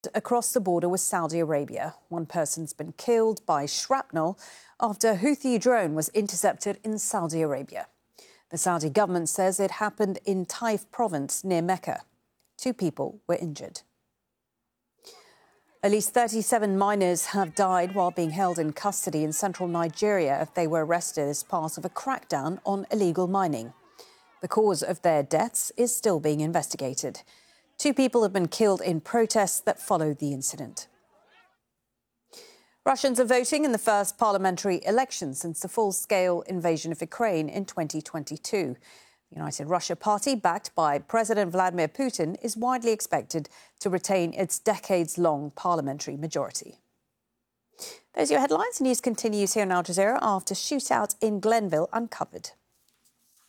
across the border with Saudi Arabia. One person's been killed by shrapnel after a Houthi drone was intercepted in Saudi Arabia. The Saudi government says it happened in Taif province near Mecca. 2 people were injured. At least 37 miners have died while being held in custody in central Nigeria if they were arrested as part of a crackdown on illegal mining. The cause of their deaths is still being investigated. 2 people have been killed in protests that followed the incident. Russians are voting in the first parliamentary election since the full-scale invasion of Ukraine in 2022. The United Russia Party, backed by President Vladimir Putin, is widely expected to retain its decades-long parliamentary majority. Those are your headlines. News continues here on Al Jazeera after shootout in Glenville uncovered.